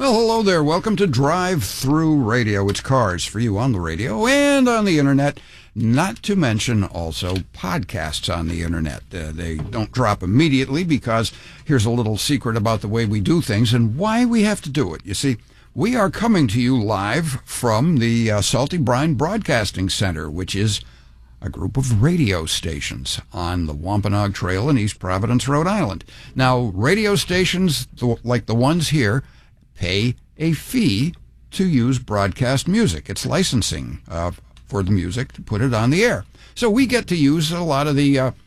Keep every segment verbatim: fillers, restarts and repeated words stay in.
Well, hello there. Welcome to Drive Through Radio. It's cars for you on the radio and on the internet, not to mention also podcasts on the internet. Uh, they don't drop immediately because here's a little secret about the way we do things and why we have to do it. You see, we are coming to you live from the uh, Salty Brine Broadcasting Center, which is a group of radio stations on the Wampanoag Trail in East Providence, Rhode Island. Now, radio stations like the ones here pay a fee to use broadcast music. It's licensing uh, for the music to put it on the air. So we get to use a lot of the, uh,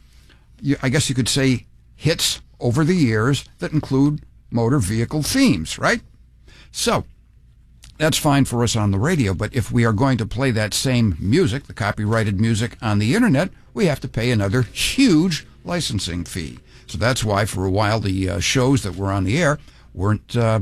I guess you could say, hits over the years that include motor vehicle themes, right? So that's fine for us on the radio, but if we are going to play that same music, the copyrighted music, on the internet, we have to pay another huge licensing fee. So that's why for a while the uh, shows that were on the air weren't uh,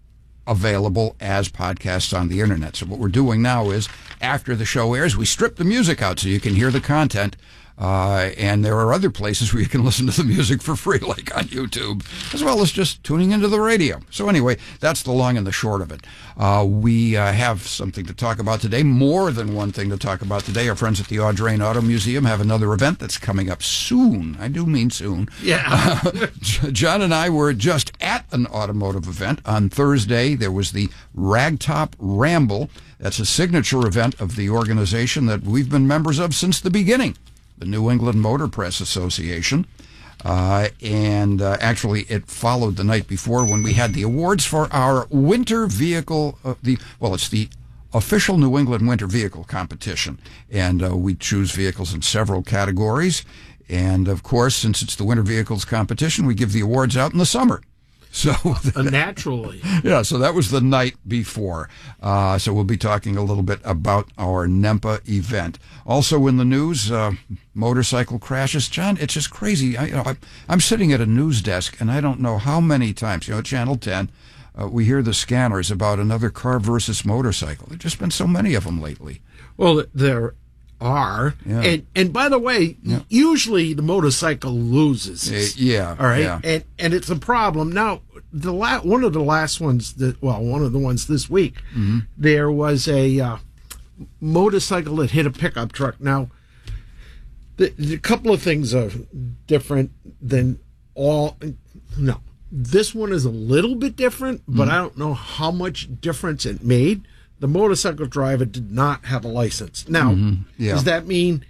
available as podcasts on the internet. So what we're doing now is, after the show airs, we strip the music out so you can hear the content. Uh, and there are other places where you can listen to the music for free, like on YouTube, as well as just tuning into the radio. So anyway, that's the long and the short of it. Uh, we uh, have something to talk about today, more than one thing to talk about today. Our friends at the Audrain Auto Museum have another event that's coming up soon. I do mean soon. Yeah. uh, John and I were just at an automotive event on Thursday. There was the Ragtop Ramble. That's a signature event of the organization that we've been members of since the beginning, the New England Motor Press Association. Uh, and uh, actually, it followed the night before when we had the awards for our winter vehicle, uh, the well, it's the official New England Winter Vehicle Competition. And uh, we choose vehicles in several categories. And, of course, since it's the Winter Vehicles Competition, we give the awards out in the summer. So uh, naturally. Yeah, so that was the night before. Uh, so we'll be talking a little bit about our NEMPA event. Also in the news, uh, motorcycle crashes. John, it's just crazy. I, you know, I, I'm sitting at a news desk, and I don't know how many times, you know, Channel ten, uh, we hear the scanners about another car versus motorcycle. There's just been so many of them lately. Well, there are. Yeah. And and by the way, yeah. usually the motorcycle loses. Uh, yeah. All right. Yeah. And and it's a problem. Now, the la- one of the last ones that well, one of the ones this week, mm-hmm. there was a uh, motorcycle that hit a pickup truck. Now, the, the couple of things are different than all. No, this one is a little bit different, but mm-hmm. I don't know how much difference it made. The motorcycle driver did not have a license. Now, mm-hmm. yeah. does that mean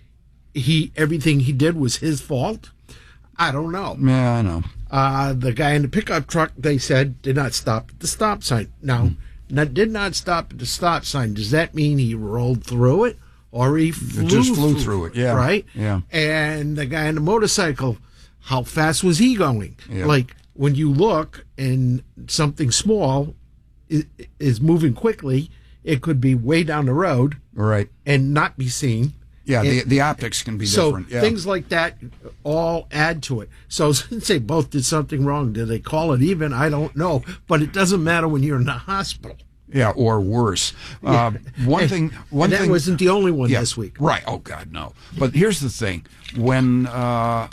he everything he did was his fault? I don't know. Yeah, I know. Uh, the guy in the pickup truck, they said, did not stop at the stop sign. Now, mm-hmm. not, did not stop at the stop sign. Does that mean he rolled through it or he flew, just flew through, through it? Yeah, right. Yeah. And the guy in the motorcycle, how fast was he going? Yeah. Like when you look and something small is, is moving quickly. It could be way down the road, right, and not be seen. Yeah, and, the the optics can be so different. Yeah. Things like that all add to it. So since they both did something wrong, did they call it even? I don't know, but it doesn't matter when you're in the hospital. Yeah, or worse. Yeah. Uh, one and, thing. One and that thing wasn't the only one yeah, this week, right? Oh God, no. But here's the thing: when uh,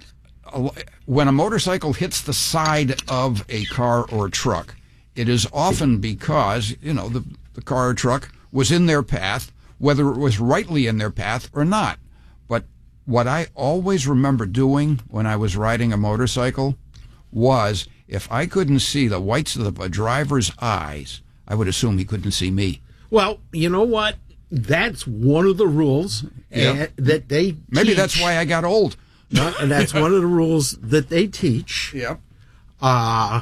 a, when a motorcycle hits the side of a car or a truck, it is often because you know the. the car or truck was in their path, whether it was rightly in their path or not. But what I always remember doing when I was riding a motorcycle was, if I couldn't see the whites of a driver's eyes, I would assume he couldn't see me. Well, you know what? That's one of the rules yeah. uh, that they teach. Maybe that's why I got old. No, and that's one of the rules that they teach. Yep. Uh,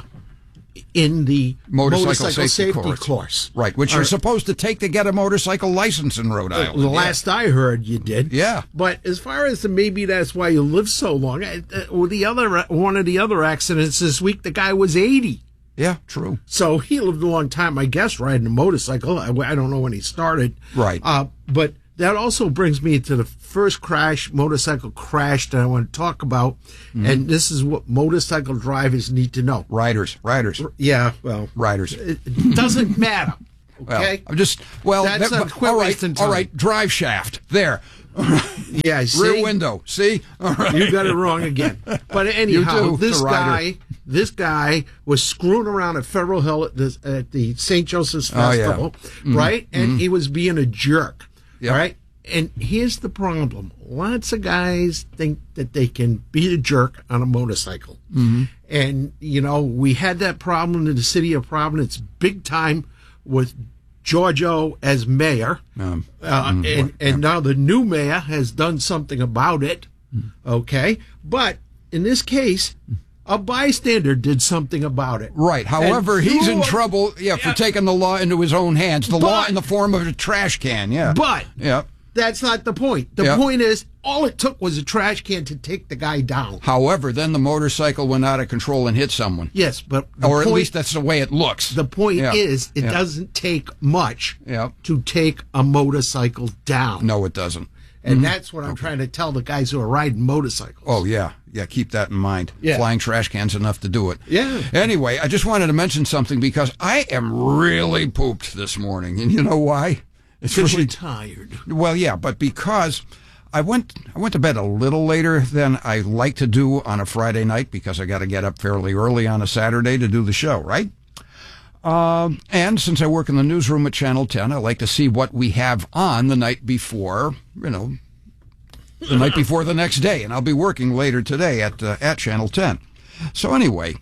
in the motorcycle, motorcycle safety, safety course. course. Right, which All you're right. supposed to take to get a motorcycle license in Rhode Island. The yeah. last I heard, you did. Yeah. But as far as the maybe that's why you live so long, uh, well, the other one of the other accidents this week, the guy was eighty. Yeah, true. So he lived a long time, I guess, riding a motorcycle. I, I don't know when he started. Right. Uh, but that also brings me to the first crash, motorcycle crash that I want to talk about. Mm-hmm. And this is what motorcycle drivers need to know. Riders, riders. Yeah, well. Riders. It, it doesn't matter. Okay? Well, I'm just, well, That's that, a all right, in all right, drive shaft. There. Yeah, see? Rear window. See? All right. You got it wrong again. But anyhow, do, this the rider. guy this guy was screwing around at Federal Hill at the, at the Saint Joseph's Festival, oh, yeah. mm-hmm. right? And mm-hmm. he was being a jerk, yep. right? And here's the problem. Lots of guys think that they can be a jerk on a motorcycle. Mm-hmm. And, you know, we had that problem in the city of Providence big time with Giorgio as mayor. Um, uh, mm-hmm. and, and now the new mayor has done something about it. Okay? But in this case, a bystander did something about it. Right. However, And he's you- in trouble, yeah, for Yeah. taking the law into his own hands. The But- law in the form of a trash can, yeah. But yeah. that's not the point. The Yeah. point is, all it took was a trash can to take the guy down. However, then the motorcycle went out of control and hit someone. Yes, but the Or at point, least that's the way it looks. the point Yeah. is, it Yeah. doesn't take much Yeah. to take a motorcycle down. No, it doesn't. And that's what I'm trying to tell the guys who are riding motorcycles. Oh, yeah. Yeah, keep that in mind. Yeah. Flying trash cans enough to do it. Yeah. Anyway, I just wanted to mention something because I am really pooped this morning. And you know why? It's Because really you're tired. Well, yeah, but because I went I went to bed a little later than I like to do on a Friday night because I got to get up fairly early on a Saturday to do the show, right? Um, and since I work in the newsroom at Channel ten, I like to see what we have on the night before, you know, the night before the next day. And I'll be working later today at uh, at Channel ten. So anyway,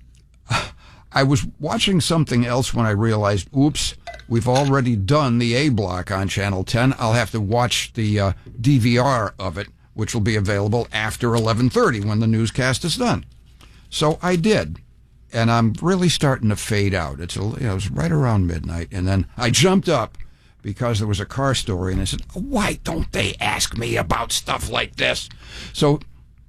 I was watching something else when I realized, oops, we've already done the A block on Channel ten. I'll have to watch the uh, D V R of it, which will be available after eleven thirty when the newscast is done. So I did, and I'm really starting to fade out. It's a, you know, it was right around midnight, and then I jumped up because there was a car story, and I said, why don't they ask me about stuff like this? So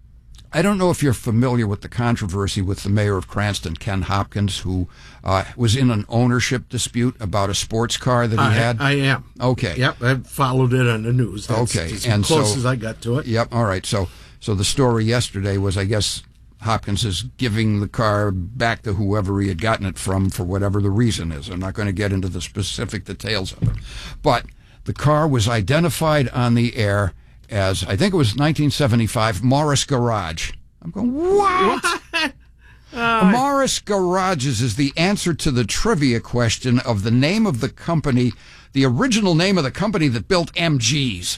I don't know if you're familiar with the controversy with the mayor of Cranston, Ken Hopkins, who uh, was in an ownership dispute about a sports car that he I, had. I am. Okay. Yep, I followed it on the news. That's Okay, as and close so- as I got to it. Yep. All right. So, so the story yesterday was, I guess, Hopkins is giving the car back to whoever he had gotten it from for whatever the reason is. I'm not going to get into the specific details of it, but the car was identified on the air as, I think it was nineteen seventy-five, Morris Garage. I'm going, what? What? Morris Garages is the answer to the trivia question of the name of the company, the original name of the company that built M Gs.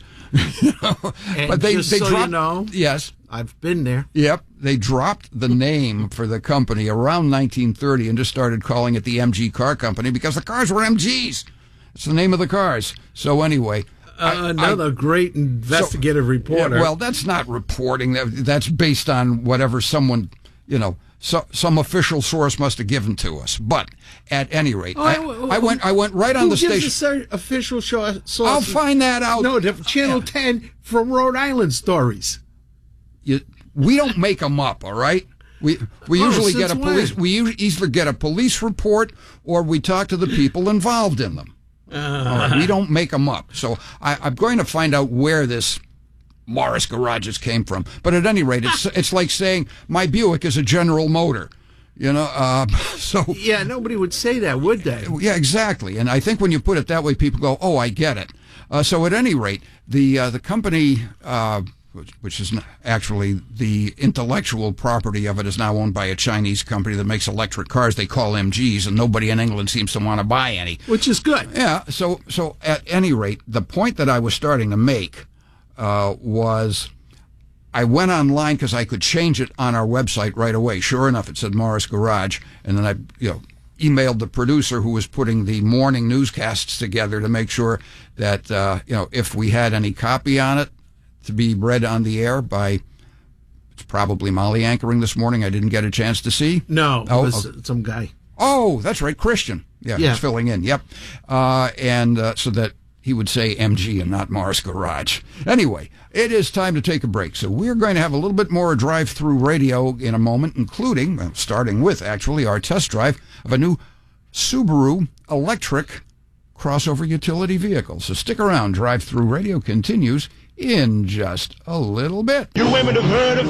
And but they, just they so dropped, you know, yes. I've been there. Yep, they dropped the name for the company around nineteen thirty and just started calling it the M G Car Company because the cars were M Gs. It's the name of the cars. So anyway, Uh, I- another I- great investigative yeah, reporter. well, that's not reporting. That- That's based on whatever someone, you know, so, some official source must have given to us. But at any rate, Oh, I, oh, I went. I went right on Who the gives station. us our official show, sources? I'll find that out. No, the Channel ten from Rhode Island stories. You, we don't make them up, all right? We we Oh, usually get a since police. when? We u- either get a police report or we talk to the people involved in them. Uh, All right, we don't make them up. So I, I'm going to find out where this Morris Garages came from. But at any rate, it's it's like saying my Buick is a General Motor. You know, uh, so yeah, nobody would say that, would they? yeah, exactly. And I think when you put it that way, people go, "Oh, I get it." Uh, so at any rate, the uh, the company, uh, which, which is n- actually the intellectual property of it, is now owned by a Chinese company that makes electric cars. They call M Gs, and nobody in England seems to want to buy any. Which is good. Yeah. So so at any rate, the point that I was starting to make uh, was. I went online because I could change it on our website right away. Sure enough, it said Morris Garage, and then I, you know, emailed the producer who was putting the morning newscasts together to make sure that, uh, you know, if we had any copy on it to be read on the air by, it's probably Molly anchoring this morning. I didn't get a chance to see. No, Oh, it was okay. some guy. Oh, that's right, Christian. Yeah, Yeah. he's filling in. Yep, uh, and uh, so that he would say M G and not Morris Garage. Anyway, it is time to take a break. So we're going to have a little bit more drive-through radio in a moment, including, well, starting with, actually, our test drive of a new Subaru electric crossover utility vehicle. So stick around. Drive-through radio continues in just a little bit. You women have heard of